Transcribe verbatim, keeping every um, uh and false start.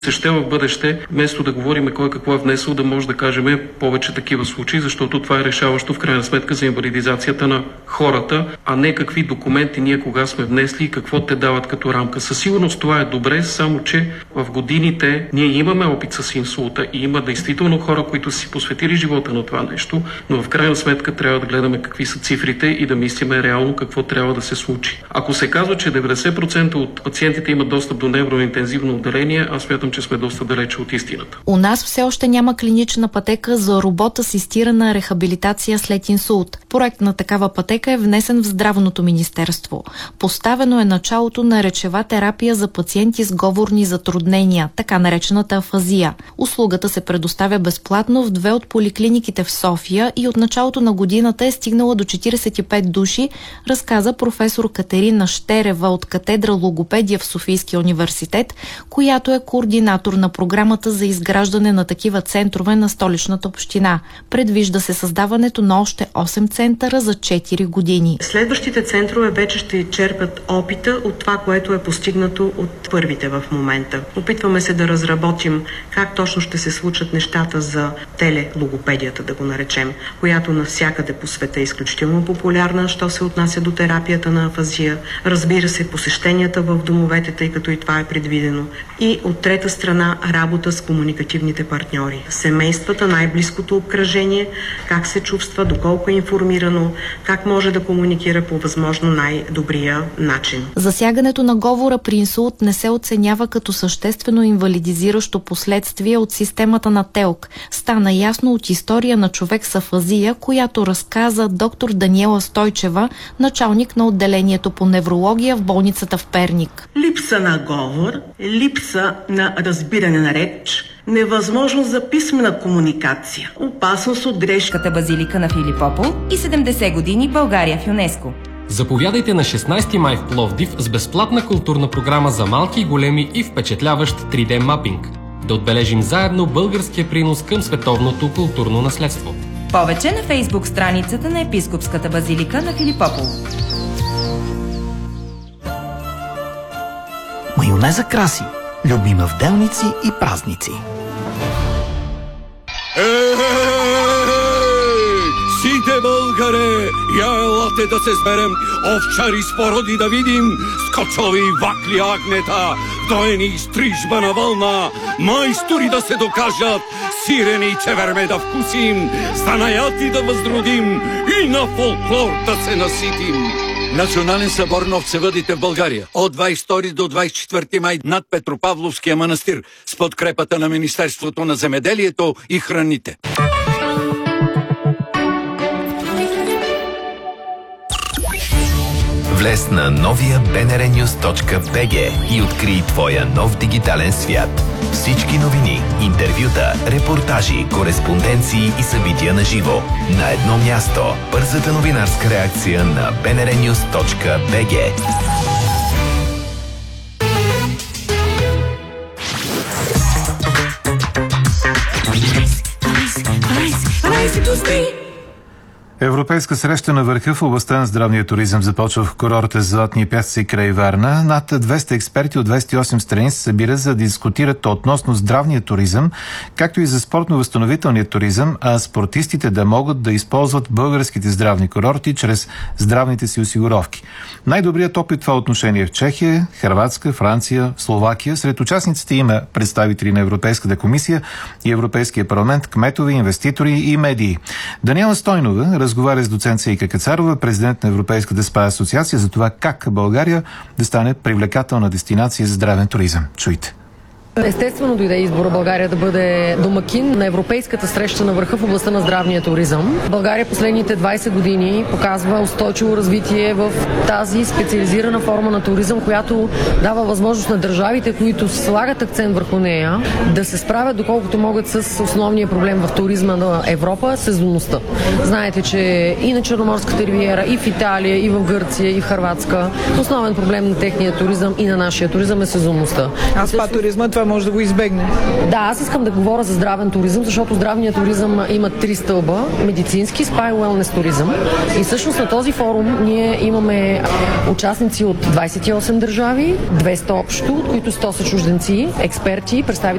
се ще в бъдеще, вместо да говорим кой какво е внесъл, да може да кажем повече такива случаи, защото това е решаващо в крайна сметка за инвалидизацията на хората, а не какви документи ние кога сме внесли и какво те дават като рамка. Със сигурност това е добре, само че в годините ние имаме опит с инсулта и има действително хора, които са си посветили живота на това нещо, но в крайна сметка трябва да гледаме какви са цифрите и да мислиме реално какво трябва да се случи. Ако се казва, че деветдесет процента от пациентите имат достъп до невроинтензивно отделение, аз смятам, че сме доста далече от истината. У нас все още няма клинична пътека за робот-асистирана рехабилитация след инсулт. Проект на такава пътека е внесен в Здравното министерство. Поставено е началото на речева терапия за пациенти с говорни затруднения, така наречената афазия. Услугата се предоставя безплатно в две от поликлиниките в София и от началото на годината е стигнала до четиридесет и пет души, разказа професор Катерина Щерева от катедра логопедия в Софийския университет, която е координатор на програмата за изграждане на такива центрове на столичната община. Предвижда се създаването на още осем центъра за четири години. Следващите центрове вече ще черпят опита от това, което е постигнато от първите в момента. Опитваме се да разработим как точно ще се случат нещата за телелогопедията, да го наречем, която навсякъде по света е изключително популярна, що се отнася до терапията на афазия. Разбира се, посещенията в домовете, тъй като и това е предвидено. И от трета страна работа с комуникативните партньори. Семействата, най-близкото обкръжение, как се чувства, доколко е информирано, как може да комуникира по възможно най-добрия начин. Засягането на говора при инсулт не се оценява като съществено инвалидизиращо последствие от системата на ТЕЛК. Стана ясно от история на човек с афазия, която разказа доктор Даниела Стойчева, началник на отделението по неврология в болницата в Перник. Липса на говор, липса на разбиране на реч, невъзможност за писмена комуникация, опасност от грешката базилика на Филип Попов и седемдесет години България в ЮНЕСКО. Заповядайте на шестнадесети май в Пловдив с безплатна културна програма за малки и големи и впечатляващ три Д мапинг. Да отбележим заедно българския принос към световното културно наследство. Повече на фейсбук страницата на епископската базилика на Филип Попов. Майонеза краси. Любима в делници и празници. Сите българе, я елате да се сберем, овчари с породи да видим, скочови вакли агнета, доени стрижба на вълна, майстори да се докажат, сирени и чеверме да вкусим, станаяти да възродим и на фолклор да се наситим. Национален събор на овцевъдите в България от двадесет и втори до двадесет и четвърти май над Петропавловския манастир с подкрепата на Министерството на земеделието и храните. Влез на новия би ен ар нюс точка би джи и открий твоя нов дигитален свят. Всички новини, интервюта, репортажи, кореспонденции и събития на живо. На едно място. Бързата новинарска реакция на би ен ар нюс точка би джи. Европейска среща на върха в областта на здравния туризъм започва в курорта Златни пясъци край Варна. Над двеста експерти от двадесет и осем страни се събират за да дискутират относно здравния туризъм, както и за спортно-възстановителния туризъм, а спортистите да могат да използват българските здравни курорти чрез здравните си осигуровки. Най-добрият опит в това отношение в Чехия, Хърватска, Франция, Словакия. Сред участниците има представители на Европейската комисия и Европейския парламент, кметове, инвеститори и медии. Даниела Стойнова разговаря с доцент Сейка Кацарова, президент на Европейската спа асоциация, за това как България да стане привлекателна дестинация за здравен туризъм. Чуйте. Естествено дойде избора България да бъде домакин на Европейската среща на върха в областта на здравния туризъм. България последните двадесет години показва устойчиво развитие в тази специализирана форма на туризъм, която дава възможност на държавите, които слагат акцент върху нея, да се справят доколкото могат с основния проблем в туризма на Европа – сезонността. Знаете, че и на Черноморската ривиера, и в Италия, и в Гърция, и в Хърватска основен проблем на техния туризъм и на нашия туризъм е сезонността. А спа туризма това може да го избегне. Да, аз искам да говоря за здравен туризъм, защото здравният туризъм има три стълба – медицински, спа и уелнес туризъм. И всъщност на този форум ние имаме участници от двадесет и осем държави, двеста общо, от които сто са чужденци, експерти, представители